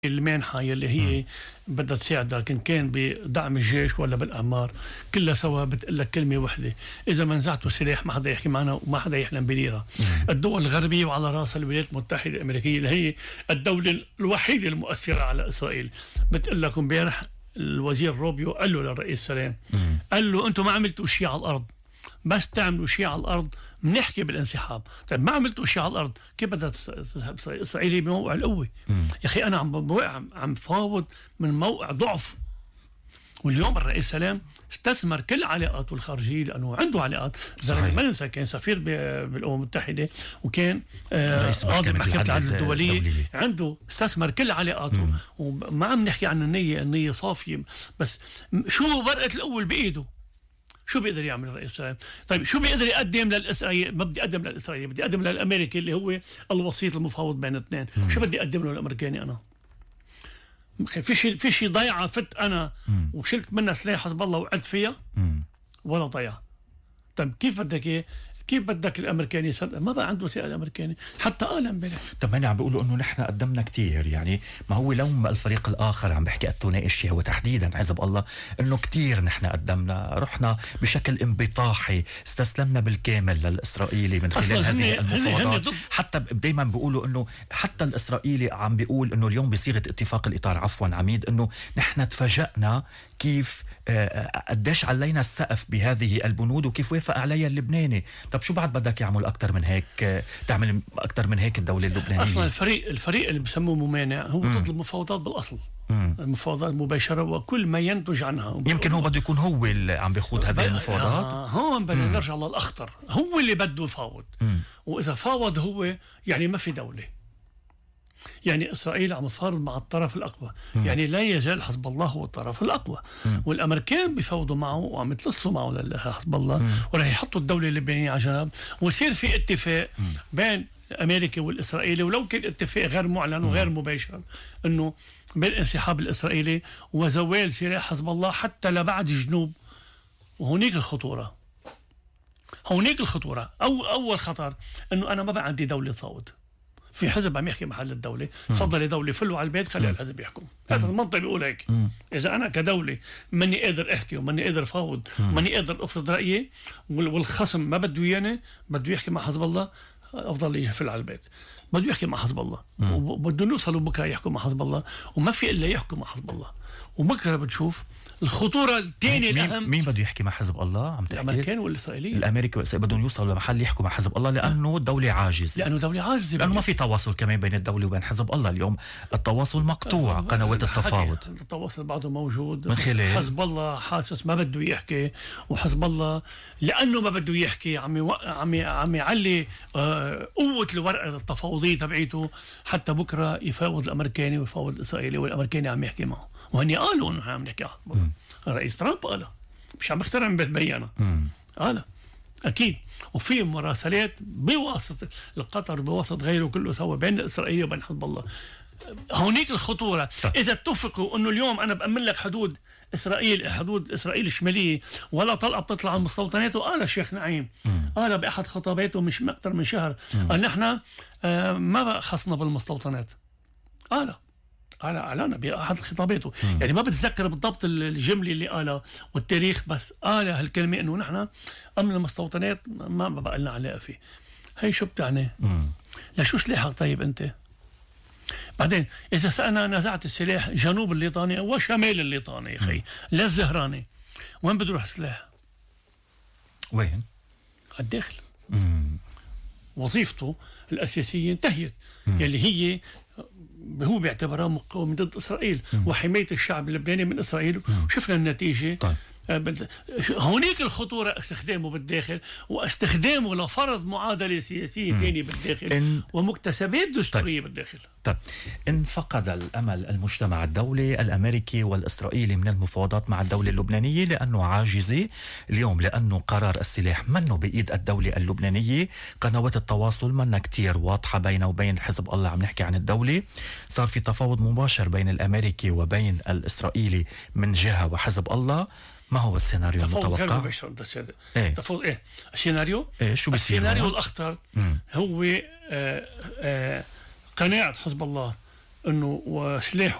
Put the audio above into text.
المانحة يلي هي بدها تساعدك إن كان بدعم الجيش ولا بالأعمار، كلها سوا بتقول لك كلمة واحدة: إذا منزعتوا سلاح ما حدا يحكي معنا وما حدا يحلم بليرة. الدول الغربية وعلى رأسها الولايات المتحدة الأمريكية اللي هي الدولة الوحيدة المؤثرة على إسرائيل بتقول لك امبارح الوزير روبيو قال له للرئيس سلام، قال له أنتم ما عملتوا شيء على الأرض، بس تعملوا شيء على الأرض بنحكي بالانسحاب. طيب ما عملتوا شيء على الأرض، كيف بدها إسرائيل بموقع القوة؟ يا أخي أنا عم فاوض من موقع ضعف. واليوم الرئيس سلام استثمر كل علاقاته الخارجية لأنه عنده علاقات. ما ننسى كان سفير بالأمم المتحدة وكان قاضي محكمة العدل الدولية، عنده استثمر كل علاقاته. وما عم نحكي عن النية صافية، بس شو ورقة الأول بإيده؟ شو بيقدر يعمل الرئيس سلام؟ طيب شو بيقدر يقدم للإسرائيلي؟ ما بدي أقدم للإسرائيلي، بدي أقدم للأمريكي اللي هو الوسيط المفاوض بين الاثنين. شو بدي أقدم له الأمريكاني أنا؟ في شيء ضيعة فت أنا وشلت منها سلاح حزب الله وقعدت فيها ولا ضيعة. طيب كيف بدك الامريكاني يصدق؟ ما بقى عنده ثقه الامريكاني حتى قال امبارح. طب هن عم بيقولوا انه نحن قدمنا كتير، يعني ما هو لو الفريق الاخر عم بحكي الثنائي الشيعي وتحديدا حزب الله انه كتير نحن قدمنا، رحنا بشكل انبطاحي، استسلمنا بالكامل للاسرائيلي من خلال هذه المفاوضات. حتى دائما بيقولوا انه حتى الاسرائيلي عم بيقول انه اليوم بصيغه اتفاق الاطار عميد انه نحن تفاجأنا كيف قديش علينا السقف بهذه البنود وكيف وافق عليها اللبناني. طب شو بعد بدك يعمل أكتر من هيك؟ تعمل أكتر من هيك الدولة اللبنانية؟ أصلا الفريق اللي بسموه ممانع هو ضد المفاوضات بالأصل. المفاوضات مباشرة وكل ما ينتج عنها. يمكن هو بده يكون هو اللي عم بيخوض هذه المفاوضات. هون بدنا نرجع للأخطر، هو اللي بده يفاوض. وإذا فاوض هو يعني ما في دولة. يعني إسرائيل عم تفاوض مع الطرف الأقوى. يعني لا يزال حزب الله هو الطرف الأقوى. والأمريكان بيفاوضوا معه وعم يتلصلوا معه لحزب الله، ورح يحطوا الدولة اللبنانية على جنب ويصير في اتفاق بين الأمريكي والإسرائيلي، ولو كان اتفاق غير معلن وغير مباشر إنه بالانسحاب الإسرائيلي وزوال سلاح حزب الله حتى لبعد جنوب. وهنيك الخطورة، أول خطر إنه أنا ما بقى عندي دولة تصوت. في حزب عم يحكي محل الدولة، تفضل دولة فلوا على البيت خلي الحزب يحكم. هذا المنطق بيقول هيك. إذا أنا كدولة ماني قادر أحكي وماني قادر فاوض وماني قادر أفرض رأيي والخصم ما بده ياني بده يحكي مع حزب الله، أفضل يفل على البيت. بده يحكي مع حزب الله وبده يوصلوا بكرة يحكوا مع حزب الله، وما في إلا يحكوا مع حزب الله. وبكرة بتشوف الخطورة الثانية الأهم. مين بده يحكي مع حزب الله؟ عم تحكي الأمريكان والإسرائيليين. الأمريكي بدهم يوصلوا لمحل يحكوا مع حزب الله لأنه الدولة عاجزة. لأنه ما في تواصل كمان بين الدولة وبين حزب الله. اليوم التواصل مقطوع، قنوات التفاوض. التواصل بعده موجود من خلال حزب الله حاسس ما بده يحكي، وحزب الله لأنه ما بده يحكي عم يعلي قوة الورقة التفاوضية تبعيته حتى بكرة يفاوض الأمريكاني ويفاوض الإسرائيلي، والأمريكاني عم يحكي معه. وهني قالوا إنه عم نحكي الرئيس ترامب قالها، مش عم بخترع من بيانه. قالها أكيد. وفي مراسلات بواسطة القطر بواسطة غيره كله سوا بين إسرائيل وبين حزب الله. هونيك الخطورة. إذا اتفقوا إنه اليوم أنا بأمن لك حدود إسرائيل الشمالية ولا طلقة بتطلع على المستوطنات، وقال الشيخ نعيم قال بأحد خطاباته مش أكثر من شهر قال نحن ما خصنا بالمستوطنات. أعلن بأحد خطاباته. يعني ما بتذكر بالضبط الجملة اللي قالها والتاريخ، بس قال هالكلمة إنه نحن أمن المستوطنات ما بقى لنا علاقة فيه. هي شو بتعني؟ لشو سلاحك طيب أنت؟ بعدين إذا سألنا نزعت السلاح جنوب الليطاني وشمال الليطاني يا أخي للزهراني، وين بده يروح السلاح؟ وين؟ على الداخل. وظيفته الأساسية انتهت، يلي هي هو بيعتبرها مقاومة ضد إسرائيل وحماية الشعب اللبناني من إسرائيل. وشفنا النتيجة. طيب. هونيك الخطورة استخدامه بالداخل واستخدامه لفرض معادلة سياسية ثانية بالداخل ومكتسبات دستورية بالداخل. طيب إن فقد الأمل المجتمع الدولي الأمريكي والإسرائيلي من المفاوضات مع الدولة اللبنانية لأنه عاجزة اليوم، لأنه قرار السلاح منه بإيد الدولة اللبنانية، قنوات التواصل منا كتير واضحة بينه وبين حزب الله، عم نحكي عن الدولة، صار في تفاوض مباشر بين الأمريكي وبين الإسرائيلي من جهة وحزب الله. ما هو السيناريو المتوقع؟ تفاوض ايه السيناريو؟ شو بيصير؟ السيناريو الأخطر هو قناعة حزب الله انه وسلاح